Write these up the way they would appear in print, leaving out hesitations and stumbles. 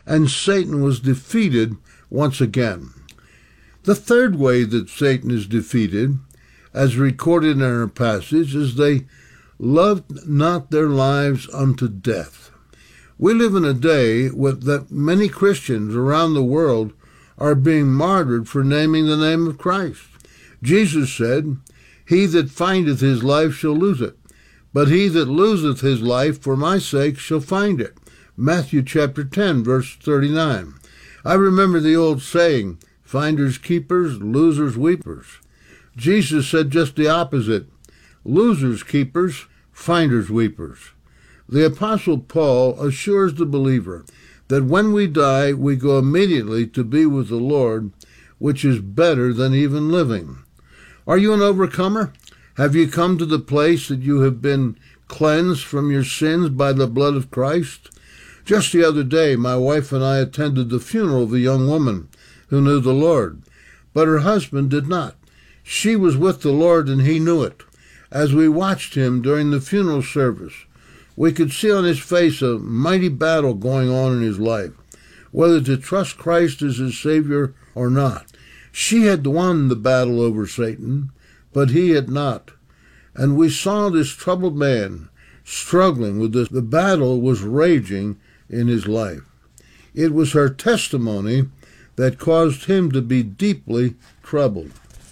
and Satan was defeated once again. The third way that Satan is defeated, as recorded in our passage, is they loved not their lives unto death. We live in a day that many Christians around the world are being martyred for naming the name of Christ. Jesus said, "He that findeth his life shall lose it, but he that loseth his life for my sake shall find it." Matthew chapter 10, verse 39. I remember the old saying, finders keepers, losers weepers. Jesus said just the opposite, losers keepers, finders weepers. The Apostle Paul assures the believer that when we die, we go immediately to be with the Lord, which is better than even living. Are you an overcomer? Have you come to the place that you have been cleansed from your sins by the blood of Christ? Just the other day, my wife and I attended the funeral of a young woman who knew the Lord, but her husband did not. She was with the Lord and he knew it. As we watched him during the funeral service, we could see on his face a mighty battle going on in his life, whether to trust Christ as his Savior or not. She had won the battle over Satan, but he had not. And we saw this troubled man struggling with this. The battle was raging in his life. It was her testimony that caused him to be deeply troubled.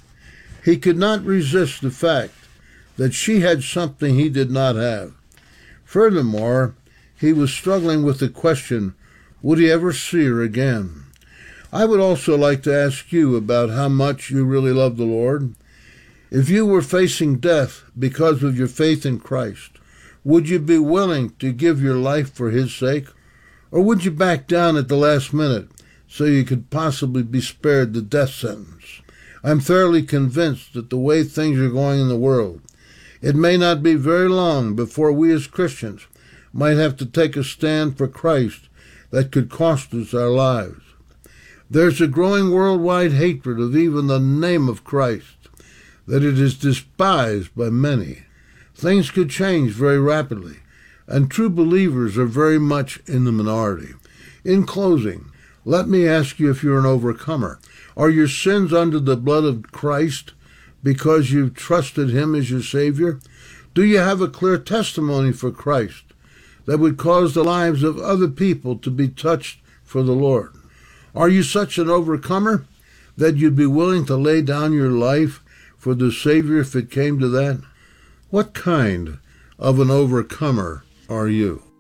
He could not resist the fact that she had something he did not have. Furthermore, he was struggling with the question, would he ever see her again? I would also like to ask you about how much you really love the Lord. If you were facing death because of your faith in Christ, would you be willing to give your life for his sake? Or would you back down at the last minute so you could possibly be spared the death sentence? I'm thoroughly convinced that the way things are going in the world, it may not be very long before we as Christians might have to take a stand for Christ that could cost us our lives. There's a growing worldwide hatred of even the name of Christ, that it is despised by many. Things could change very rapidly, and true believers are very much in the minority. In closing, let me ask you if you're an overcomer. Are your sins under the blood of Christ because you've trusted him as your Savior? Do you have a clear testimony for Christ that would cause the lives of other people to be touched for the Lord? Are you such an overcomer that you'd be willing to lay down your life for the Savior if it came to that? What kind of an overcomer are you?